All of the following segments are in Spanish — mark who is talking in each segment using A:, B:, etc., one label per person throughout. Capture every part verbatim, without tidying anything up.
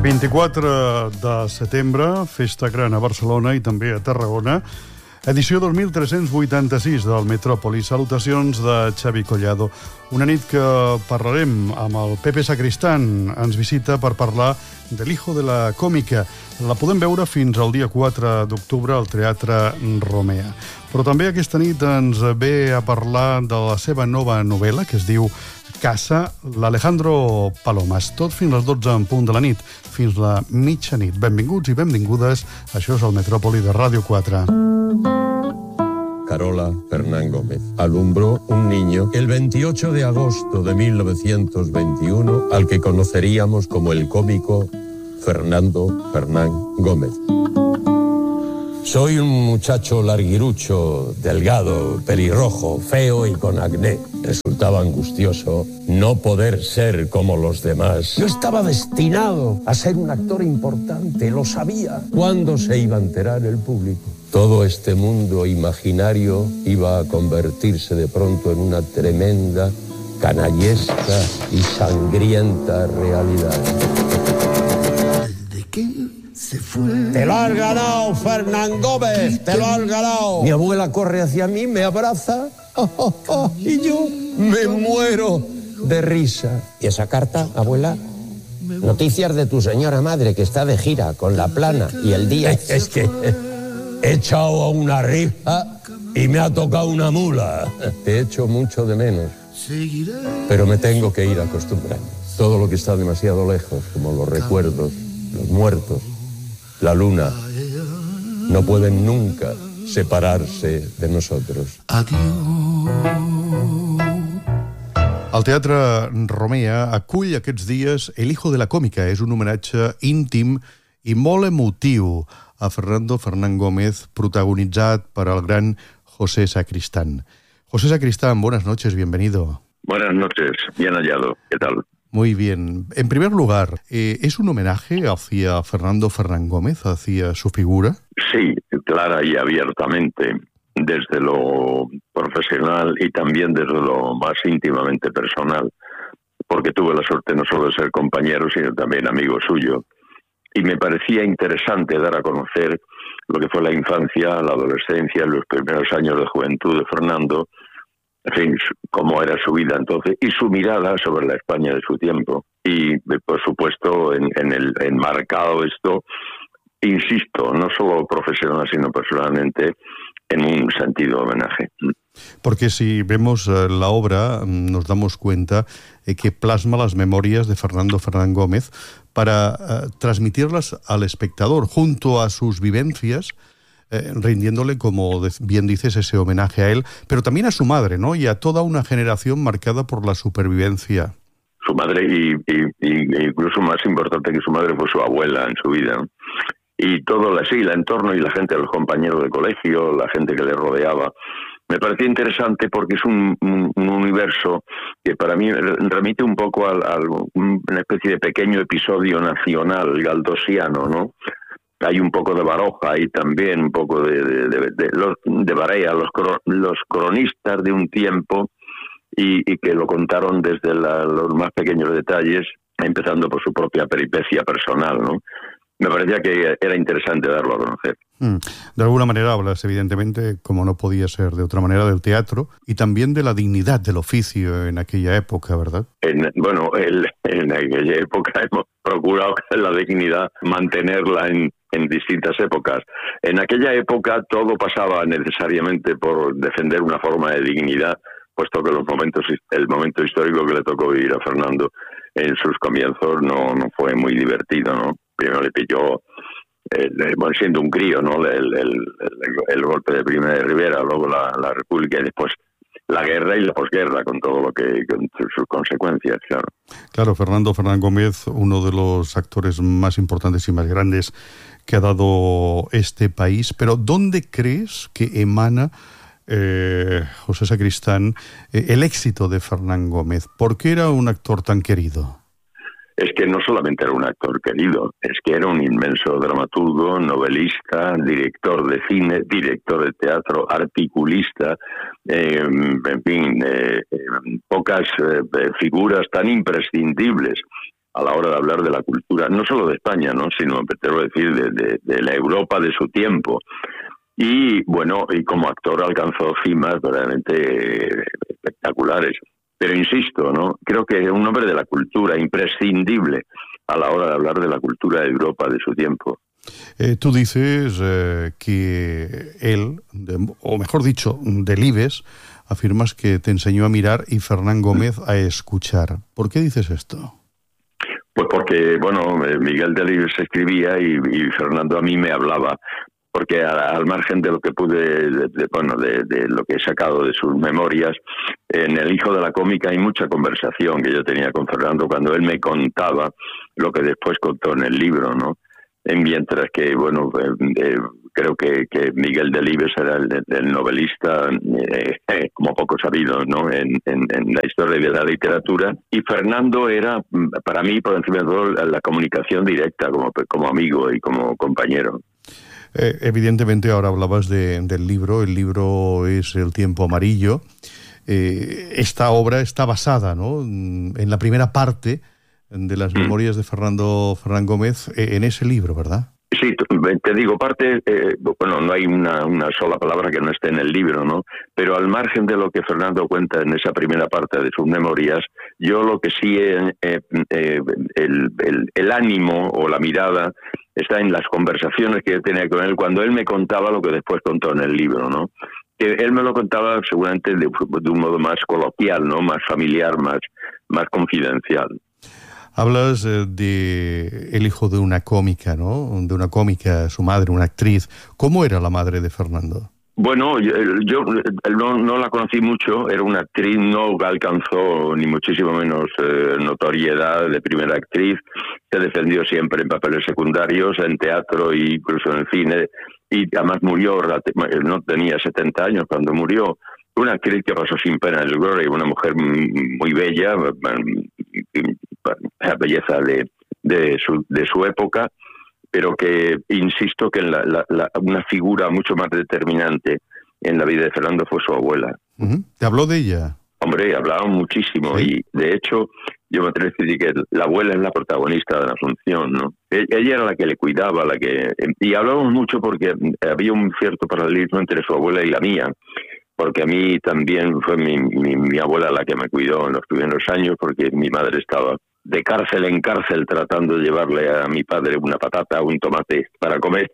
A: vint-i-quatre de setembre, festa gran a Barcelona i també a Tarragona. Edició dos mil tres-cents vuitanta-sis del Metròpoli. Salutacions de Xavi Collado. Una nit que parlarem amb el Pepe Sacristán. Ens visita per parlar de l'Hijo de la Cómica. La podem veure fins al dia quatre d'octubre al Teatre Romea. Però també aquesta nit ens ve a parlar de la seva nova novel·la, que es diu Casa, l'Alejandro Palomas. Tot fins les dotze en punt de la nit, fins la mitjanit. Benvinguts i benvingudes. Això és el Metròpoli de Ràdio quatre.
B: Carola Fernán Gómez alumbró un niño el veintiocho de agosto de mil novecientos veintiuno al que conoceríamos como el cómico Fernando Fernán Gómez. Soy un muchacho larguirucho, delgado, pelirrojo, feo y con acné. Resultaba angustioso no poder ser como los demás. Yo estaba destinado a ser un actor importante, lo sabía. ¿Cuándo se iba a enterar el público? Todo este mundo imaginario iba a convertirse de pronto en una tremenda, canallesca y sangrienta realidad.
C: ¿De qué? Se fue.
B: ¡Te lo has ganado, Fernán Gómez! ¡Te lo has ganado! Mi abuela corre hacia mí, me abraza oh, oh, oh, y yo me muero de risa. ¿Y esa carta, abuela? Noticias de tu señora madre que está de gira con La Plana y El Día. Es, es que he echado a una rifa y me ha tocado una mula. Te echo mucho de menos, pero me tengo que ir acostumbrando. Todo lo que está demasiado lejos, como los recuerdos, los muertos, la luna, no pueden nunca separarse de nosotros.
A: El Teatre Romea acull aquests dies El Hijo de la Cómica. És un homenatge íntim i molt emotiu a Fernando Fernán Gómez, protagonitzat per el gran José Sacristán. José Sacristán, buenas noches, bienvenido.
D: Buenas noches, bien hallado. ¿Qué tal?
A: Muy bien. En primer lugar, eh, ¿es un homenaje hacia Fernando Fernán Gómez, hacia su figura?
D: Sí, clara y abiertamente, desde lo profesional y también desde lo más íntimamente personal, porque tuve la suerte no solo de ser compañero, sino también amigo suyo. Y me parecía interesante dar a conocer lo que fue la infancia, la adolescencia, los primeros años de juventud de Fernando, en fin, cómo era su vida entonces y su mirada sobre la España de su tiempo. Y, por supuesto, en, en el enmarcado esto, insisto, no solo profesional, sino personalmente, en un sentido de homenaje.
A: Porque si vemos uh, la obra, nos damos cuenta eh, que plasma las memorias de Fernando Fernán Gómez para uh, transmitirlas al espectador, junto a sus vivencias, Eh, rindiéndole, como bien dices, ese homenaje a él, pero también a su madre, ¿no? Y a toda una generación marcada por la supervivencia.
D: Su madre, y, y, y incluso más importante que su madre, fue su abuela en su vida, ¿no? Y todo así, el entorno y la gente, los compañeros de colegio, la gente que le rodeaba. Me parecía interesante porque es un, un, un universo que para mí remite un poco a, a una especie de pequeño episodio nacional galdosiano, ¿no? Hay un poco de Baroja y también un poco de, de, de, de, los, de Barea, los, los cronistas de un tiempo, y, y que lo contaron desde la, los más pequeños detalles, empezando por su propia peripecia personal, ¿no? Me parecía que era interesante darlo a conocer.
A: De alguna manera hablas, evidentemente, como no podía ser de otra manera, del teatro y también de la dignidad del oficio en aquella época, ¿verdad?
D: En, bueno, el, en aquella época hemos procurado la dignidad mantenerla en, en distintas épocas. En aquella época todo pasaba necesariamente por defender una forma de dignidad, puesto que los momentos, el momento histórico que le tocó vivir a Fernando en sus comienzos no, no fue muy divertido, ¿no? Primero le pilló, el, bueno, siendo un crío, ¿no? El, el, el, el golpe de Primo de Rivera, luego la, la República y después la guerra y la posguerra, con todo lo que, con sus consecuencias, claro.
A: Claro, Fernando Fernán Gómez, uno de los actores más importantes y más grandes que ha dado este país. Pero ¿dónde crees que emana, eh, José Sacristán, eh, el éxito de Fernán Gómez? ¿Por qué era un actor tan querido?
D: Es que no solamente era un actor querido, es que era un inmenso dramaturgo, novelista, director de cine, director de teatro, articulista, eh, en fin, eh, eh, pocas eh, figuras tan imprescindibles a la hora de hablar de la cultura, no solo de España, ¿no? Sino, quiero decir, de, de, de la Europa de su tiempo. Y bueno, y como actor alcanzó cimas verdaderamente espectaculares. Pero insisto, ¿no? Creo que es un hombre de la cultura, imprescindible a la hora de hablar de la cultura de Europa de su tiempo.
A: Eh, tú dices eh, que él, de, o mejor dicho, Delibes, afirmas que te enseñó a mirar y Fernán Gómez a escuchar. ¿Por qué dices esto?
D: Pues porque, bueno, Miguel Delibes escribía y, y Fernando a mí me hablaba. Porque al margen de lo que pude, de, de, bueno, de, de lo que he sacado de sus memorias, en El hijo de la cómica hay mucha conversación que yo tenía con Fernando cuando él me contaba lo que después contó en el libro, ¿no? Mientras que, bueno, eh, eh, creo que, que Miguel Delibes era el, el novelista eh, eh, como poco sabido, ¿no? En, en, en la historia de la literatura, y Fernando era, para mí, por encima de todo, la comunicación directa como, como amigo y como compañero.
A: Eh, evidentemente ahora hablabas de, del libro, el libro es El tiempo amarillo. Eh, esta obra está basada, ¿no?, en la primera parte de las memorias de Fernando Fernán Gómez, eh, en ese libro, ¿verdad?
D: Sí, te digo, parte, eh, bueno, no hay una, una sola palabra que no esté en el libro, ¿no? Pero al margen de lo que Fernando cuenta en esa primera parte de sus memorias, yo lo que sí, eh, eh, el, el, el ánimo o la mirada está en las conversaciones que yo tenía con él cuando él me contaba lo que después contó en el libro, ¿no? Que él me lo contaba seguramente de, de un modo más coloquial, ¿no? Más familiar, más, más confidencial.
A: Hablas eh, de el hijo de una cómica, ¿no? De una cómica, su madre, una actriz. ¿Cómo era la madre de Fernando?
D: Bueno, yo, yo no, no la conocí mucho, era una actriz, no alcanzó ni muchísimo menos eh, notoriedad de primera actriz, se defendió siempre en papeles secundarios, en teatro e incluso en el cine, y además murió, no tenía setenta años cuando murió. Una actriz que pasó sin pena ni gloria, una mujer muy bella, la belleza de, de, su, de su época, pero que insisto que la, la, la, una figura mucho más determinante en la vida de Fernando fue su abuela.
A: Uh-huh. ¿Te habló de ella?
D: Hombre, hablaban muchísimo, ¿sí? Y de hecho yo me atrevo a decir que la abuela es la protagonista de la Asunción, ¿no? Ella era la que le cuidaba, la que y hablábamos mucho porque había un cierto paralelismo entre su abuela y la mía, porque a mí también fue mi, mi, mi abuela la que me cuidó en los primeros años, porque mi madre estaba de cárcel en cárcel tratando de llevarle a mi padre una patata o un tomate para comer,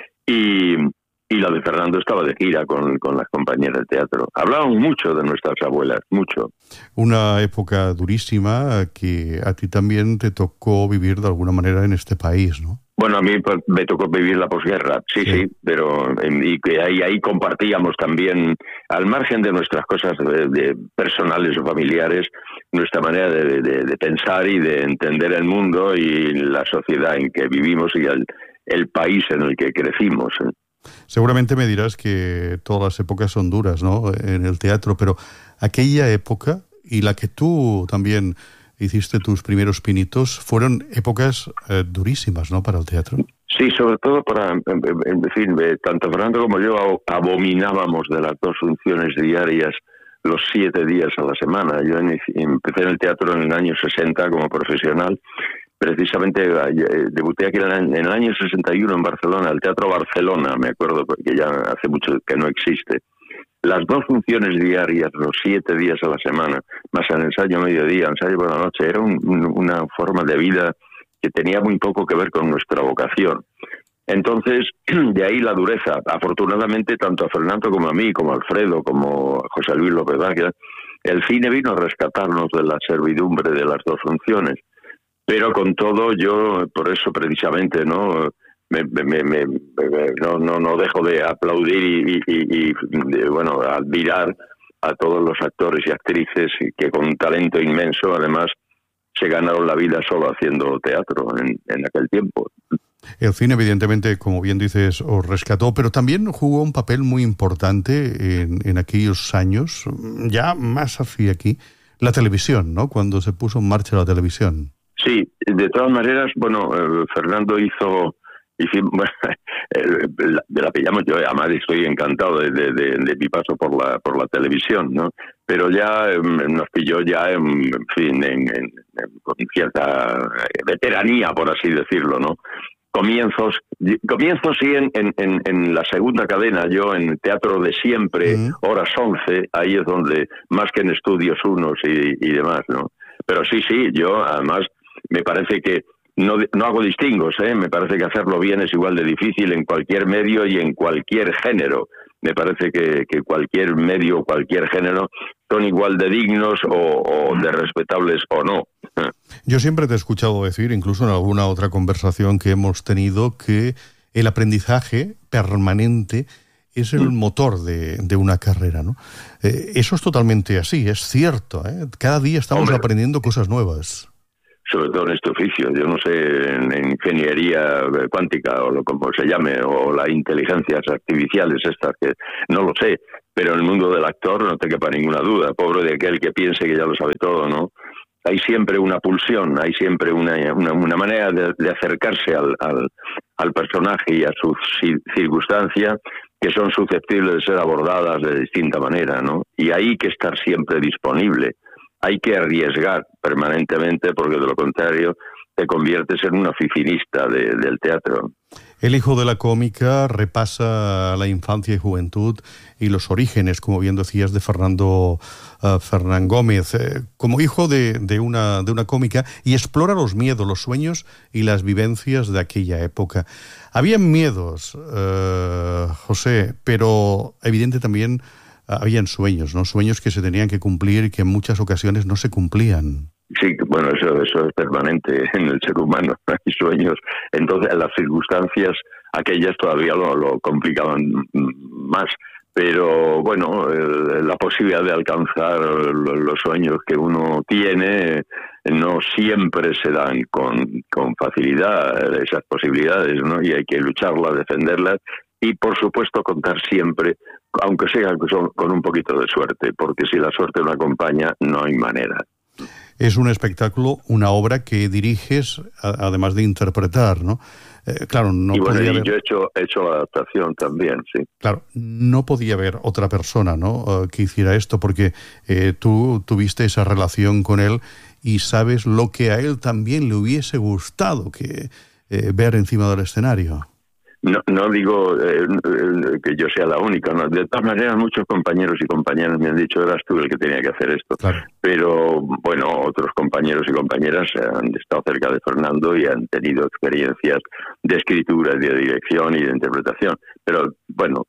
D: y, y la de Fernando estaba de gira con, con las compañeras de teatro. Hablábamos mucho de nuestras abuelas, mucho. Una época durísima que a ti también te tocó vivir de alguna manera en este país, ¿no? Bueno, a mí pues, me tocó vivir la posguerra, sí, sí, sí, pero y que ahí, ahí compartíamos también, al margen de nuestras cosas de, de personales o familiares, nuestra manera de, de, de pensar y de entender el mundo y la sociedad en que vivimos y el, el país en el que crecimos. Seguramente me dirás que todas las épocas son duras, ¿no?, en el teatro, pero aquella época y la que tú también hiciste tus primeros pinitos, fueron épocas eh, durísimas, ¿no?, para el teatro. Sí, sobre todo para, en fin, tanto Fernando como yo abominábamos de las dos funciones diarias los siete días a la semana. Yo empecé en el teatro en el año sesenta como profesional, precisamente eh, debuté aquí en el año sesenta y uno en Barcelona, el Teatro Barcelona, me acuerdo, porque ya hace mucho que no existe. Las dos funciones diarias, los siete días a la semana, más el ensayo mediodía, ensayo por la noche, era un, una forma de vida que tenía muy poco que ver con nuestra vocación. Entonces, de ahí la dureza. Afortunadamente, tanto a Fernando como a mí, como a Alfredo, como a José Luis López Vargas, el cine vino a rescatarnos de la servidumbre de las dos funciones. Pero con todo, yo, por eso precisamente, ¿no?, Me, me, me, me, no, no, no dejo de aplaudir y, y, y, y bueno, admirar a todos los actores y actrices que con talento inmenso además se ganaron la vida solo haciendo teatro en, en aquel tiempo. El cine evidentemente, como bien dices, os rescató, pero también jugó un papel muy importante en, en aquellos años, ya más hacia aquí, la televisión, ¿no?, cuando se puso en marcha la televisión. Sí, de todas maneras, bueno, eh, Fernando hizo... Y sí, bueno, la, la pillamos yo, además estoy encantado de, de, de, de mi paso por la por la televisión, ¿no? pero ya eh, nos pilló ya, en, en fin, en, en, en, con cierta veteranía, por así decirlo, ¿no? Comienzos, comienzos sí en, en, en la segunda cadena, yo en Teatro de Siempre, uh-huh. horas once, ahí es donde, más que en Estudios Unos y, y demás, ¿no? Pero sí, sí, yo además me parece que no, no hago distingos, ¿eh? Me parece que hacerlo bien es igual de difícil en cualquier medio y en cualquier género. Me parece que, que cualquier medio o cualquier género son igual de dignos o, o de respetables o no.
A: Yo siempre te he escuchado decir, incluso en alguna otra conversación que hemos tenido, que el aprendizaje permanente es el motor de, de una carrera, ¿no? Eh, eso es totalmente así, es cierto, ¿eh? Cada día estamos Hombre. aprendiendo cosas nuevas.
D: Sobre todo en este oficio, yo no sé, en, en ingeniería cuántica o lo como se llame, o las inteligencias artificiales estas, que no lo sé, pero en el mundo del actor no te quepa ninguna duda, pobre de aquel que piense que ya lo sabe todo, ¿no? Hay siempre una pulsión, hay siempre una, una, una manera de, de acercarse al, al, al personaje y a sus circunstancias que son susceptibles de ser abordadas de distinta manera, ¿no? Y hay que estar siempre disponible. Hay que arriesgar permanentemente porque de lo contrario te conviertes en un oficinista de, del teatro.
A: El hijo de la cómica repasa la infancia y juventud y los orígenes, como bien decías, de Fernando uh, Fernán Gómez, eh, como hijo de, de, una, de una cómica, y explora los miedos, los sueños y las vivencias de aquella época. Habían miedos, uh, José, pero evidente también habían sueños, ¿no? Sueños que se tenían que cumplir y que en muchas ocasiones no se cumplían.
D: Sí, bueno, eso, eso es permanente en el ser humano, hay sueños. Entonces, las circunstancias aquellas todavía lo, lo complicaban más. Pero, bueno, eh, la posibilidad de alcanzar los sueños que uno tiene no siempre se dan con, con facilidad, esas posibilidades, ¿no? Y hay que lucharlas, defenderlas y, por supuesto, contar siempre, aunque sea con un poquito de suerte, porque si la suerte no acompaña, no hay manera.
A: Es un espectáculo, una obra que diriges, a, además de interpretar, ¿no? Eh, claro, no
D: y bueno,
A: podía
D: y
A: haber...
D: yo he hecho, he hecho la adaptación también, sí.
A: Claro, no podía haber otra persona, ¿no?, uh, que hiciera esto, porque eh, tú tuviste esa relación con él y sabes lo que a él también le hubiese gustado que eh, ver encima del escenario.
D: No, no digo eh, que yo sea la única, ¿no? De todas maneras muchos compañeros y compañeras me han dicho eras tú el que tenía que hacer esto,
A: claro.
D: Pero bueno, otros compañeros y compañeras han estado cerca de Fernando y han tenido experiencias de escritura, de dirección y de interpretación, pero bueno,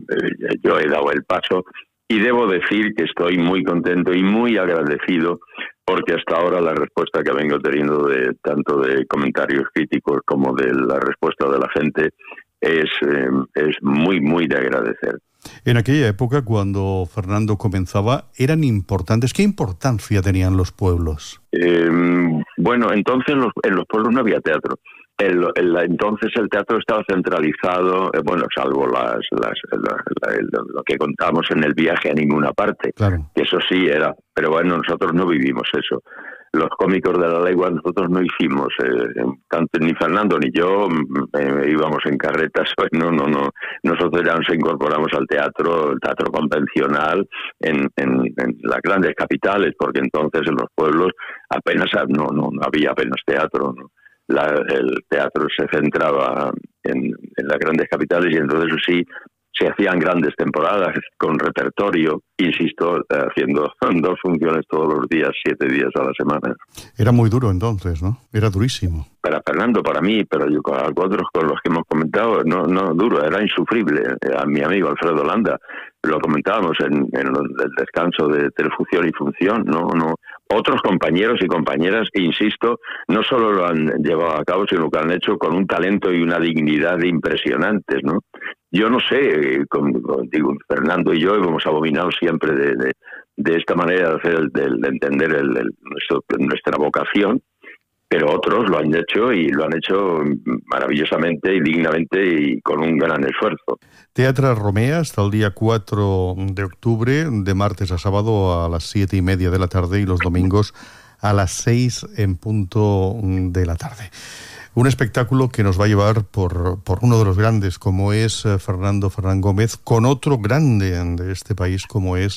D: yo he dado el paso y debo decir que estoy muy contento y muy agradecido porque hasta ahora la respuesta que vengo teniendo de tanto de comentarios críticos como de la respuesta de la gente es, eh, es muy, muy de agradecer.
A: En aquella época, cuando Fernando comenzaba, ¿eran importantes? ¿Qué importancia tenían los pueblos?
D: Eh, bueno, entonces los, en los pueblos no había teatro. El, el, entonces el teatro estaba centralizado, eh, bueno, salvo las, las, la, la, la, lo que contamos en el viaje a ninguna parte,
A: claro.
D: Que eso sí era, pero bueno, nosotros no vivimos eso. Los cómicos de la legua nosotros no hicimos, eh, tanto ni Fernando ni yo eh, íbamos en carretas, pues no, no, no. Nosotros ya nos incorporamos al teatro, el teatro convencional en, en, en las grandes capitales, porque entonces en los pueblos apenas no, no, no había apenas teatro, ¿no? La, el teatro se centraba en, en las grandes capitales y entonces sí se hacían grandes temporadas con repertorio, insisto, haciendo dos funciones todos los días, siete días a la semana.
A: Era muy duro entonces, ¿no? Era durísimo.
D: Para Fernando, para mí, pero yo con otros con los que hemos comentado, no, no duro, era insufrible. A mi amigo Alfredo Landa lo comentábamos en, en el descanso de Telefunción y Función, no, no. Otros compañeros y compañeras, insisto, no solo lo han llevado a cabo, sino que lo han hecho con un talento y una dignidad impresionantes, ¿no? Yo no sé, con, con, digo, Fernando y yo hemos abominado siempre de, de, de esta manera de hacer, de, de entender el, el, nuestro, nuestra vocación, pero otros lo han hecho y lo han hecho maravillosamente y dignamente y con un gran esfuerzo.
A: Teatre Romea hasta el día cuatro de octubre, de martes a sábado a las siete y media de la tarde y los domingos a las seis en punto de la tarde. Un espectáculo que nos va a llevar por, por uno de los grandes, como es Fernando Fernán Gómez, con otro grande de este país, como es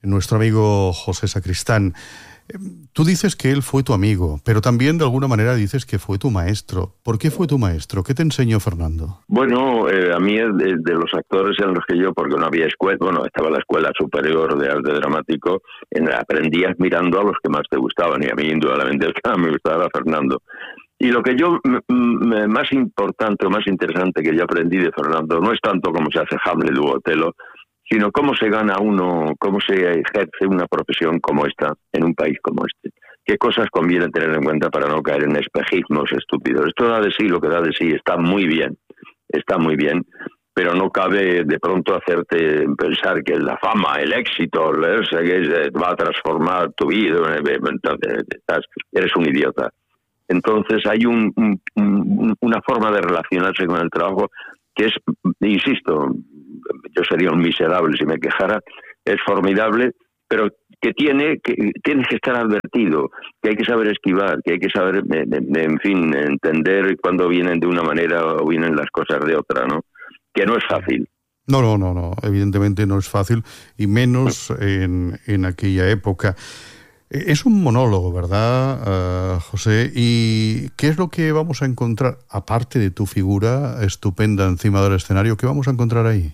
A: nuestro amigo José Sacristán. Tú dices que él fue tu amigo, pero también de alguna manera dices que fue tu maestro. ¿Por qué fue tu maestro? ¿Qué te enseñó Fernando?
D: Bueno, eh, a mí de, de los actores en los que yo, porque no había escuela, bueno, estaba la Escuela Superior de Arte Dramático, en, aprendías mirando a los que más te gustaban, y a mí indudablemente el que más me gustaba era Fernando. Y lo que yo, m- m- más importante o más interesante que yo aprendí de Fernando, no es tanto cómo se hace Hamlet u Otelo, sino cómo se gana uno, cómo se ejerce una profesión como esta en un país como este. ¿Qué cosas conviene tener en cuenta para no caer en espejismos estúpidos? Esto da de sí lo que da de sí, está muy bien, está muy bien, pero no cabe de pronto hacerte pensar que la fama, el éxito, que va a transformar tu vida, entonces estás, eres un idiota. Entonces hay un, un, una forma de relacionarse con el trabajo que es, insisto, yo sería un miserable si me quejara, es formidable, pero que tiene que tienes que estar advertido, que hay que saber esquivar, que hay que saber, en fin, entender cuándo vienen de una manera o vienen las cosas de otra, ¿no? Que no es fácil.
A: No, no, no, no, evidentemente no es fácil, y menos en, en aquella época. Es un monólogo, ¿verdad, uh, José? ¿Y qué es lo que vamos a encontrar, aparte de tu figura estupenda encima del escenario, qué vamos a encontrar ahí?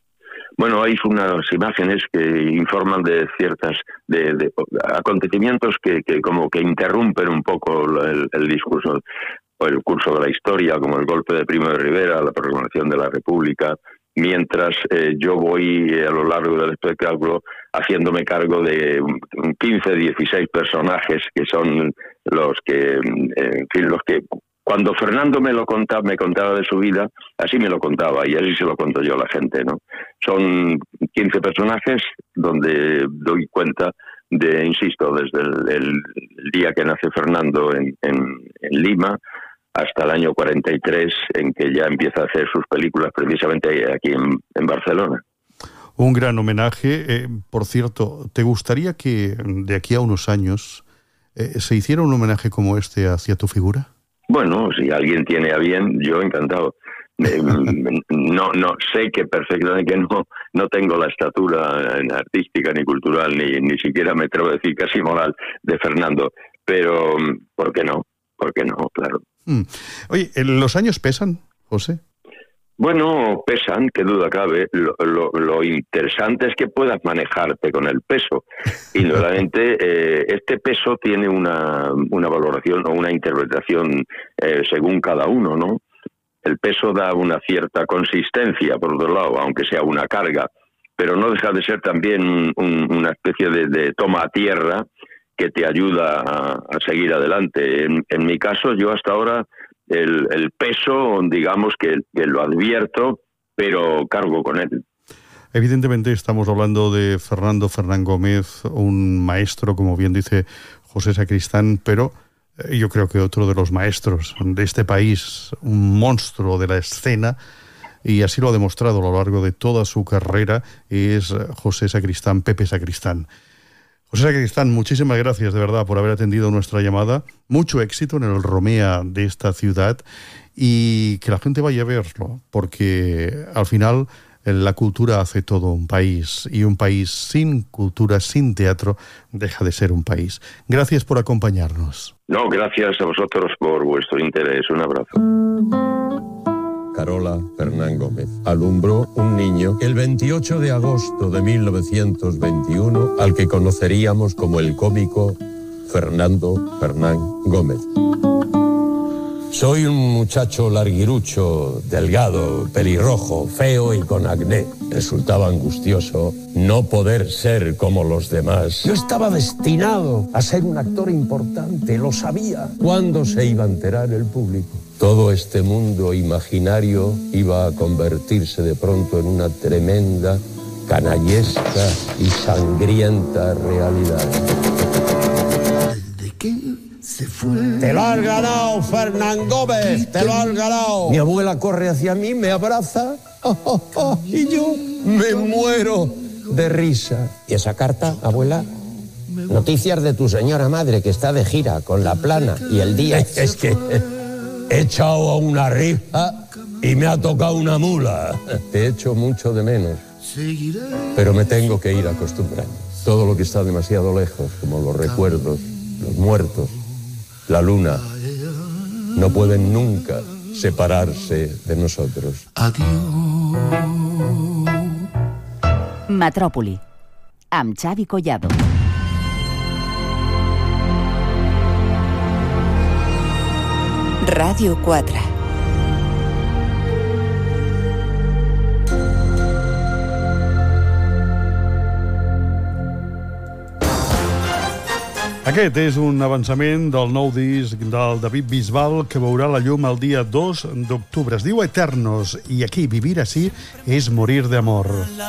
D: Bueno, hay unas imágenes que informan de ciertas de, de acontecimientos que, que como que interrumpen un poco el, el discurso o el curso de la historia, como el golpe de Primo de Rivera, la proclamación de la República, mientras eh, yo voy a lo largo del espectáculo haciéndome cargo de quince, dieciséis personajes que son los que, eh, en fin, los que cuando Fernando me lo contaba, me contaba de su vida, así me lo contaba y así se lo conto yo a la gente, ¿no? Son quince personajes donde doy cuenta de, insisto, desde el, el día que nace Fernando en, en, en Lima hasta el año cuarenta y tres, en que ya empieza a hacer sus películas precisamente aquí en, en Barcelona.
A: Un gran homenaje. Eh, por cierto, ¿te gustaría que de aquí a unos años eh, se hiciera un homenaje como este hacia tu figura?
D: Bueno, si alguien tiene a bien, yo encantado. Eh, no, no sé que perfectamente que no, no tengo la estatura artística ni cultural, ni, ni siquiera me atrevo a decir casi moral de Fernando, pero ¿por qué no? ¿Por qué no? Claro.
A: Hmm. Oye, ¿los años pesan, José?
D: Bueno, pesan, qué duda cabe. Lo, lo, lo interesante es que puedas manejarte con el peso. Indudablemente, eh, este peso tiene una, una valoración o una interpretación eh, según cada uno, ¿no? El peso da una cierta consistencia, por otro lado, aunque sea una carga, pero no deja de ser también un, un, una especie de, de toma a tierra que te ayuda a, a seguir adelante. En, en mi caso, yo hasta ahora el, el peso, digamos que, que lo advierto, pero cargo con él.
A: Evidentemente estamos hablando de Fernando Fernán Gómez, un maestro, como bien dice José Sacristán, pero yo creo que otro de los maestros de este país, un monstruo de la escena, y así lo ha demostrado a lo largo de toda su carrera, es José Sacristán, Pepe Sacristán. José Sacristán, muchísimas gracias de verdad por haber atendido nuestra llamada. Mucho éxito en el Romea de esta ciudad y que la gente vaya a verlo, porque al final la cultura hace todo un país, y un país sin cultura, sin teatro, deja de ser un país. Gracias por acompañarnos.
D: No, gracias a vosotros por vuestro interés. Un abrazo.
B: Carola Fernán Gómez alumbró un niño el veintiocho de agosto de mil novecientos veintiuno al que conoceríamos como el cómico Fernando Fernán Gómez. Soy un muchacho larguirucho, delgado, pelirrojo, feo y con acné. Resultaba angustioso no poder ser como los demás. Yo estaba destinado a ser un actor importante, lo sabía. ¿Cuándo se iba a enterar el público? Todo este mundo imaginario iba a convertirse de pronto en una tremenda, canallesca y sangrienta realidad.
C: ¿De qué se fue?
B: ¡Te lo has ganado, Fernán Gómez! ¡Te lo has ganado! Mi abuela corre hacia mí, me abraza, oh, oh, oh, y yo me muero de risa. ¿Y esa carta, abuela? Noticias de tu señora madre, que está de gira con La Plana y El Día. Es que he echado a una rifa y me ha tocado una mula. Te echo mucho de menos, pero me tengo que ir acostumbrando. todo lo que está demasiado lejos, como los recuerdos, los muertos, la luna, no pueden nunca separarse de nosotros.
E: Metròpoli, amb Xavi Collado.
F: Ràdio quatre.
A: Aquest és un avançament del nou disc del David Bisbal que veurà la llum el dia dos d'octubre. Es diu Eternos i aquí vivir así és morir de amor.